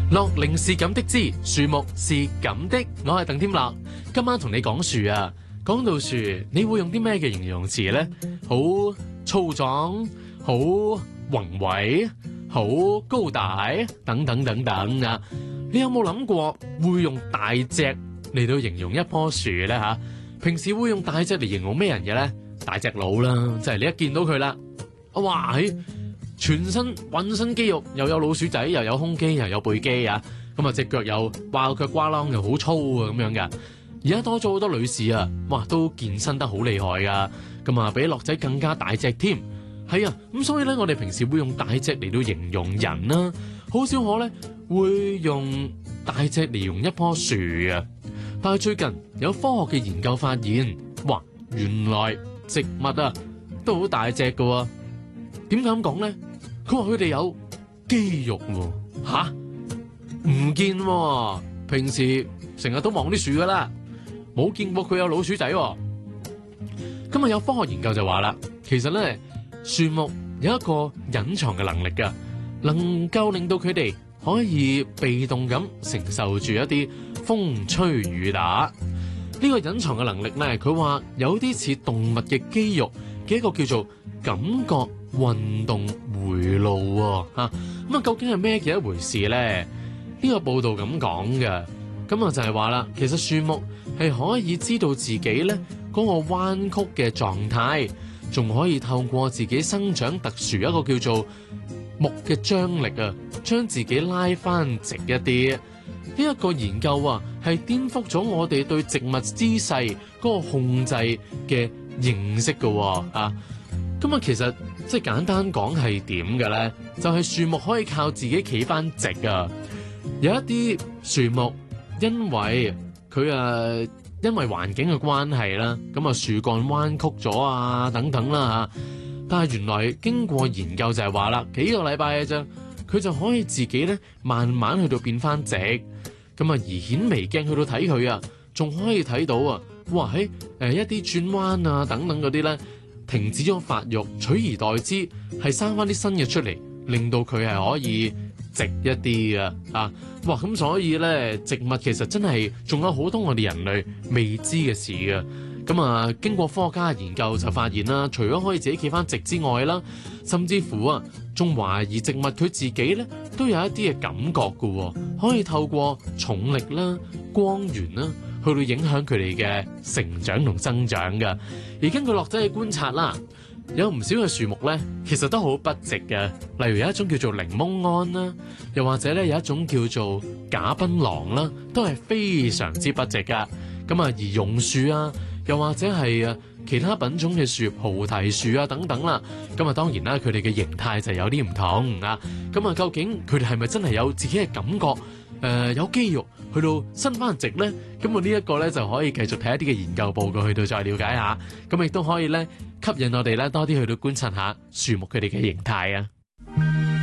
樂齡是咁的之樹木是咁的，我係鄧添樂，今晚同你講樹啊。講到樹，你會用啲咩嘅形容詞呢？好粗壯，好宏偉，好高大，等等等等啊！你有冇諗過會用大隻嚟到形容一棵樹呢？吓，平時會用大隻嚟形容咩人嘅呢？大隻佬啦，就係你一見到佢啦，哇！全身渾身肌肉，又有老鼠仔，又有胸肌，又有背肌啊！咁啊，隻腳又掛腳瓜啷，又好粗啊，咁樣噶。而家多咗好多女士啊，哇，都健身得好厲害噶。咁啊，比樂仔更加大隻添。係啊，咁所以咧，我哋平時會用大隻嚟到形容人啦，好少可咧會用大隻嚟形容一棵樹啊。但係最近有科學嘅研究發現，哇，原來植物啊都好大隻噶。點解咁講咧？佢話佢哋有肌肉喎，吓唔見喎，平時成日都望啲樹噶啦，冇見過佢有老鼠仔喎。今日有科學研究就話啦，其實咧樹木有一個隱藏嘅能力噶，能夠令到佢哋可以被動咁承受住一啲風吹雨打。呢個隱藏嘅能力咧，佢話有啲似動物嘅肌肉嘅一個叫做感覺運動回路喎，咁啊究竟係咩嘅一回事咧？呢個報道咁講嘅，咁啊就係話啦，其實樹木係可以知道自己咧嗰個彎曲嘅狀態，仲可以透過自己生長特殊一個叫做木嘅張力啊，將自己拉翻直一啲。呢一個研究啊，係顛覆咗我哋對植物姿勢嗰個控制嘅認識㗎啊！咁啊，其實即係簡單講係點嘅咧？就係樹木可以靠自己企翻直啊！有一啲樹木因為佢因為環境嘅關係啦，咁啊樹幹彎曲咗啊等等啦嚇。但係原來經過研究就係話啦，幾個禮拜嘅啫，佢就可以自己咧慢慢去到變翻直。咁啊，而顯微鏡去到睇佢啊，仲可以睇到啊，哇喺一啲轉彎啊等等嗰啲咧，停止咗發育，取而代之係生翻啲新嘅出嚟，令到佢係可以直一啲啊！哇！咁所以咧，植物其實真係仲有好多我哋人類未知嘅事嘅。咁啊，經過科學家嘅研究就發現啦，除咗可以自己企翻直之外啦，甚至乎啊，仲懷疑植物佢自己咧都有一啲嘅感覺嘅，可以透過重力啦、光源啦，去到影響佢哋嘅成長同增長嘅。而根據樂仔嘅觀察啦，有唔少嘅樹木咧，其實都好不直嘅。例如有一種叫做檸檬桉啦，又或者咧有一種叫做假檳榔啦，都係非常之不直噶。咁啊，而榕樹啊，又或者係其他品種嘅樹，菩提樹啊等等啦。咁啊，當然啦，佢哋嘅形態就有啲唔同啊。咁啊，究竟佢哋係咪真係有自己嘅感覺？有肌肉去到伸翻直咧？咁我呢一個咧就可以繼續睇一啲嘅研究報告去到再了解下。咁亦都可以咧吸引我哋咧多啲去到觀察下樹木佢哋嘅形態啊。